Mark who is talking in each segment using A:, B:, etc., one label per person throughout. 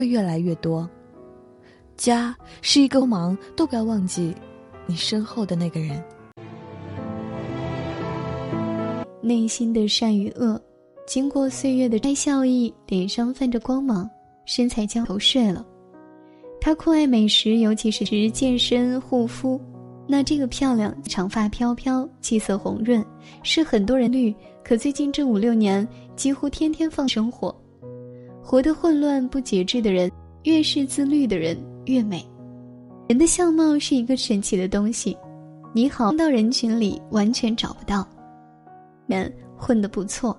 A: 会越来越多。家是一个忙，都不要忘记你身后的那个人。
B: 内心的善与恶，经过岁月的摘笑意，脸上泛着光芒，身材将头睡了。她酷爱美食，尤其是健身护肤。那这个漂亮，长发飘飘，气色红润，是很多人绿。可最近这5-6年，几乎天天放生活，活得混乱不节制的人，越是自律的人越美。人的相貌是一个神奇的东西，你好到人群里完全找不到。人混得不错，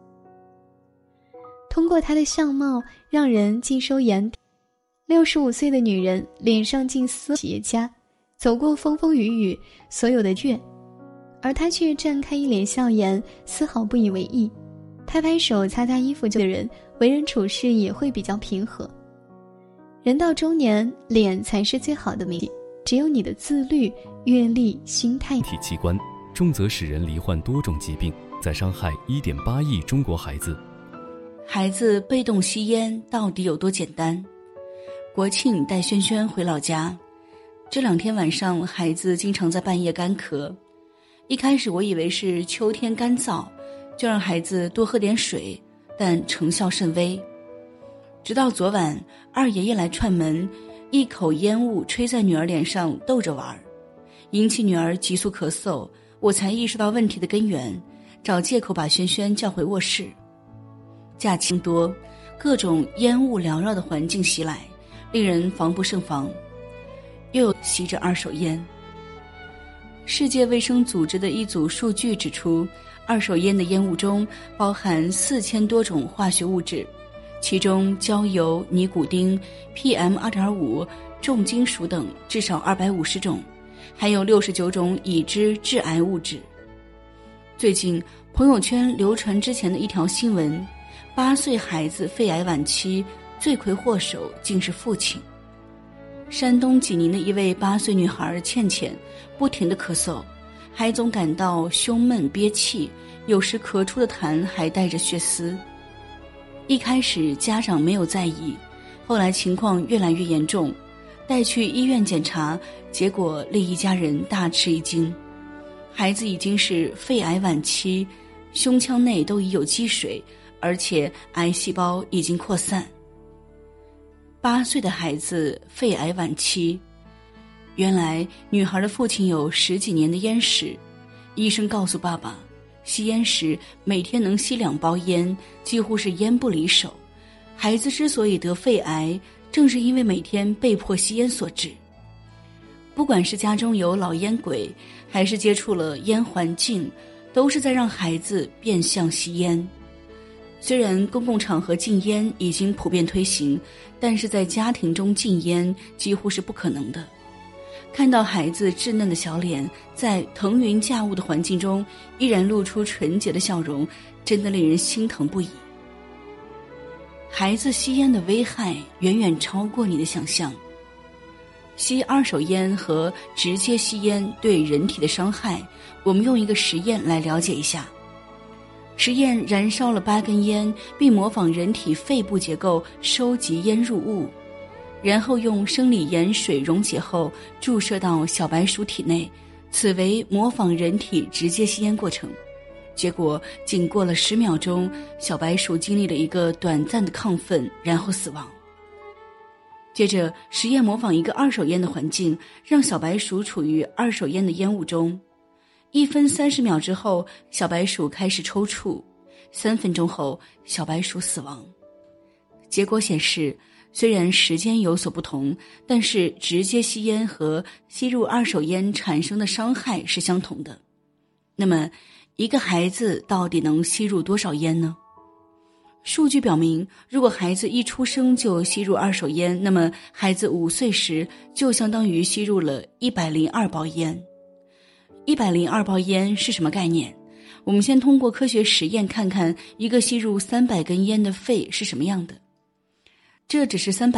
B: 通过她的相貌让人尽收眼底。65岁的女人，脸上近似企业家，走过风风雨雨，所有的倔，而她却绽开一脸笑颜，丝毫不以为意。拍拍手擦擦衣服的人，为人处事也会比较平和。人到中年，脸才是最好的名。只有你的自律、阅历、心态。
C: 体器官重则使人罹患多种疾病，在伤害1.8亿中国孩子。
D: 孩子被动吸烟到底有多简单？国庆带轩轩回老家，这2天晚上孩子经常在半夜干咳。一开始我以为是秋天干燥，就让孩子多喝点水，但成效甚微。直到昨晚二爷爷来串门，一口烟雾吹在女儿脸上逗着玩，引起女儿急速咳嗽，我才意识到问题的根源，找借口把轩轩叫回卧室。假期多，各种烟雾缭绕的环境袭来，令人防不胜防。又有吸着二手烟。世界卫生组织的一组数据指出，二手烟的烟雾中包含4000多种化学物质，其中焦油、尼古丁、PM2.5、重金属等至少250种，还有69种已知致癌物质。最近朋友圈流传之前的一条新闻，8岁孩子肺癌晚期，罪魁祸首竟是父亲。山东济宁的一位8岁女孩倩倩，不停地咳嗽，还总感到胸闷憋气，有时咳出的痰还带着血丝。一开始家长没有在意，后来情况越来越严重，带去医院检查，结果令一家人大吃一惊。孩子已经是肺癌晚期，胸腔内都已有积水，而且癌细胞已经扩散。8岁的孩子肺癌晚期，原来女孩的父亲有10几年的烟史。医生告诉爸爸，吸烟时每天能吸2包烟，几乎是烟不离手。孩子之所以得肺癌，正是因为每天被迫吸烟所致。不管是家中有老烟鬼，还是接触了烟环境，都是在让孩子变相吸烟。虽然公共场合禁烟已经普遍推行，但是在家庭中禁烟几乎是不可能的。看到孩子稚嫩的小脸在腾云驾雾的环境中依然露出纯洁的笑容，真的令人心疼不已。孩子吸烟的危害远远超过你的想象。吸二手烟和直接吸烟对人体的伤害，我们用一个实验来了解一下。实验燃烧了8根烟，并模仿人体肺部结构收集烟入物，然后用生理盐水溶解后注射到小白鼠体内，此为模仿人体直接吸烟过程。结果仅过了10秒钟，小白鼠经历了一个短暂的亢奋，然后死亡。接着实验模仿一个二手烟的环境，让小白鼠处于二手烟的烟雾中。1分30秒之后，小白鼠开始抽搐，3分钟后小白鼠死亡。结果显示，虽然时间有所不同，但是直接吸烟和吸入二手烟产生的伤害是相同的。那么一个孩子到底能吸入多少烟呢？数据表明，如果孩子一出生就吸入二手烟，那么孩子5岁时就相当于吸入了102包烟。102包烟是什么概念？我们先通过科学实验看看一个吸入300根烟的肺是什么样的。这只是300